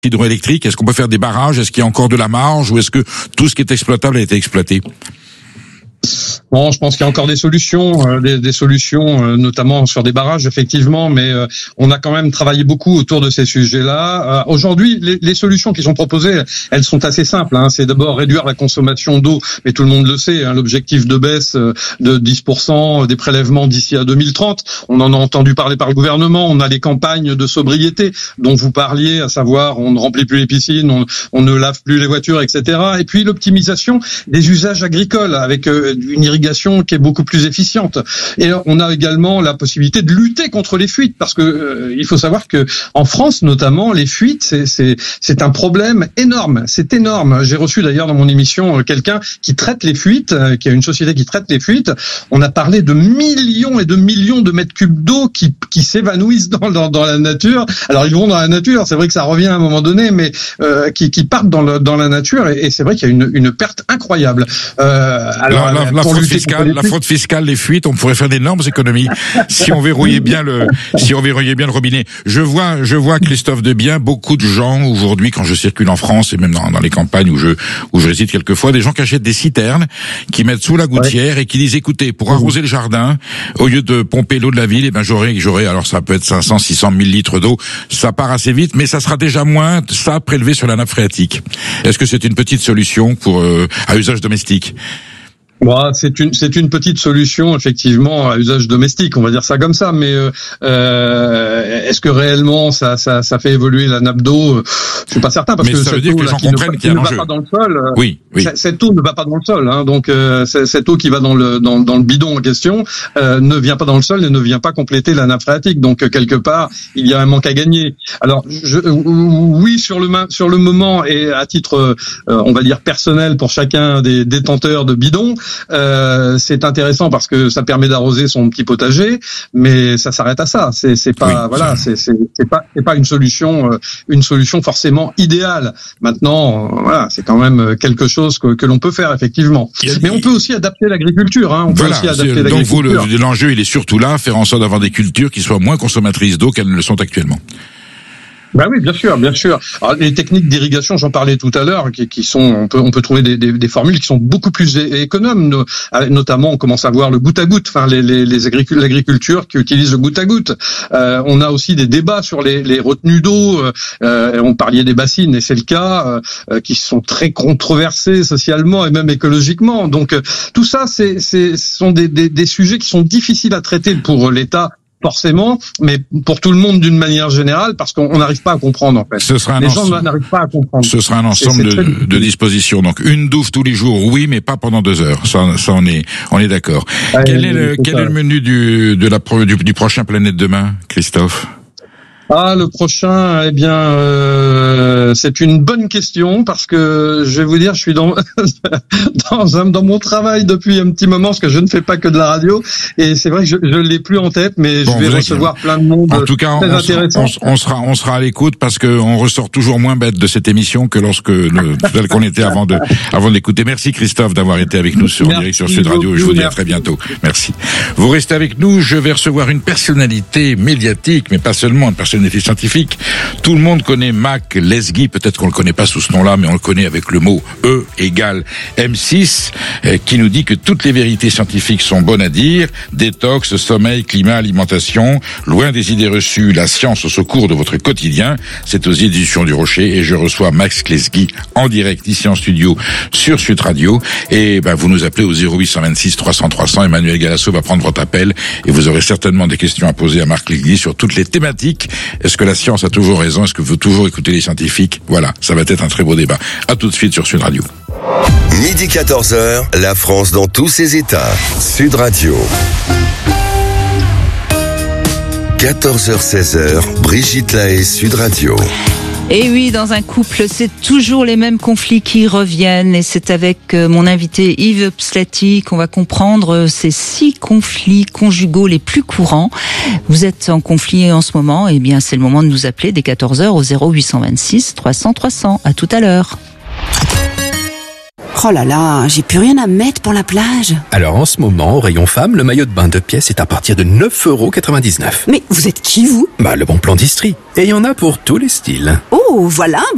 hydroélectrique? Est-ce qu'on peut faire des barrages? Est-ce qu'il y a encore de la marge? Ou est-ce que tout ce qui est exploitable a été exploité? Bon, je pense qu'il y a encore des solutions, notamment sur des barrages, effectivement, mais on a quand même travaillé beaucoup autour de ces sujets-là. Aujourd'hui, les solutions qui sont proposées, elles sont assez simples. C'est d'abord réduire la consommation d'eau, mais tout le monde le sait. L'objectif de baisse de 10% des prélèvements d'ici à 2030, on en a entendu parler par le gouvernement. On a les campagnes de sobriété dont vous parliez, à savoir on ne remplit plus les piscines, on ne lave plus les voitures, etc. Et puis l'optimisation des usages agricoles avec une irrigation qui est beaucoup plus efficiente. Et on a également la possibilité de lutter contre les fuites, parce que il faut savoir que en France notamment, les fuites c'est un problème énorme. C'est énorme. J'ai reçu d'ailleurs dans mon émission quelqu'un qui traite les fuites, qui a une société qui traite les fuites. On a parlé de millions et de millions de mètres cubes d'eau qui s'évanouissent dans la nature. Alors ils vont dans la nature, c'est vrai que ça revient à un moment donné, mais qui partent dans la nature, et c'est vrai qu'il y a une perte incroyable. La fraude fiscale, les fuites, on pourrait faire d'énormes économies si on verrouillait bien le robinet. Je vois Christophe Debien, beaucoup de gens aujourd'hui, quand je circule en France et même dans les campagnes où je réside quelquefois, des gens qui achètent des citernes, qui mettent sous la gouttière et qui disent, écoutez, pour arroser le jardin, au lieu de pomper l'eau de la ville, j'aurai, alors ça peut être 500, 600 000 litres d'eau, ça part assez vite, mais ça sera déjà moins, ça prélevé sur la nappe phréatique. Est-ce que c'est une petite solution à usage domestique? Bon, c'est une petite solution effectivement à usage domestique, on va dire ça comme ça, mais est-ce que réellement ça fait évoluer la nappe d'eau? Je suis pas certain, parce que ça veut dire que les gens comprennent qu'il y a un enjeu. Va pas dans le sol. Oui. Cette eau ne va pas dans le sol, donc cette eau qui va dans le bidon en question ne vient pas dans le sol et ne vient pas compléter la nappe phréatique. Donc quelque part, il y a un manque à gagner. Alors oui, sur le moment, et à titre on va dire personnel pour chacun des détenteurs de bidons, c'est intéressant parce que ça permet d'arroser son petit potager, mais ça s'arrête à ça. C'est pas c'est pas une solution forcément idéale. Maintenant, c'est quand même quelque chose que l'on peut faire effectivement. Mais on peut aussi adapter l'agriculture. Donc l'enjeu, il est surtout là, faire en sorte d'avoir des cultures qui soient moins consommatrices d'eau qu'elles ne le sont actuellement. Ben oui, bien sûr. Alors, les techniques d'irrigation, j'en parlais tout à l'heure, qui sont, on peut trouver des formules qui sont beaucoup plus économes. Notamment, on commence à voir le goutte à goutte. Enfin, l'agriculture qui utilise le goutte à goutte. On a aussi des débats sur les retenues d'eau. On parlait des bassines, et c'est le cas, qui sont très controversés socialement et même écologiquement. Donc, tout ça, ce sont des sujets qui sont difficiles à traiter pour l'État, forcément, mais pour tout le monde d'une manière générale, parce qu'on n'arrive pas à comprendre, en fait. Les gens n'arrivent pas à comprendre. Ce sera un ensemble de dispositions. Donc, une douche tous les jours, oui, mais pas pendant 2 heures. Ça on est d'accord. Quel est le menu du prochain Planète Demain, Christophe? Le prochain, c'est une bonne question, parce que je vais vous dire, je suis dans mon travail depuis un petit moment, parce que je ne fais pas que de la radio, et c'est vrai que je l'ai plus en tête, mais je vais recevoir plein de monde. En tout cas, on sera à l'écoute, parce que on ressort toujours moins bête de cette émission que tel qu'on était avant d'écouter. Merci Christophe d'avoir été avec nous en direct sur Sud Radio. Je vous dis à très bientôt. Merci. Vous restez avec nous. Je vais recevoir une personnalité médiatique, mais pas seulement une personnalité scientifique. Tout le monde connaît Mac Lesguy, peut-être qu'on le connaît pas sous ce nom-là, mais on le connaît avec le mot E égale M6, qui nous dit que toutes les vérités scientifiques sont bonnes à dire. Détox, sommeil, climat, alimentation, loin des idées reçues, la science au secours de votre quotidien. C'est aux éditions du Rocher, et je reçois Max Lesguy en direct ici en studio sur Sud Radio. Et vous nous appelez au 0826 300 300. Emmanuel Galasso va prendre votre appel, et vous aurez certainement des questions à poser à Marc Lesguy sur toutes les thématiques. Est-ce que la science a toujours raison? Est-ce que vous faut toujours écouter les scientifiques? Voilà, ça va être un très beau débat. À tout de suite sur Sud Radio. Midi 14h, la France dans tous ses états. Sud Radio. 14h-16h, Brigitte Lahaie, Sud Radio. Et oui, dans un couple, c'est toujours les mêmes conflits qui reviennent, et c'est avec mon invité Yves Pslati qu'on va comprendre ces 6 conflits conjugaux les plus courants. Vous êtes en conflit en ce moment, et bien c'est le moment de nous appeler dès 14h au 0826 300 300. À tout à l'heure. Oh là là, j'ai plus rien à mettre pour la plage. Alors en ce moment, au rayon femme, le maillot de bain 2 pièces est à partir de 9,99 €. Mais vous êtes qui, vous? Le bon plan d'Istrie. Et il y en a pour tous les styles. Oh, voilà.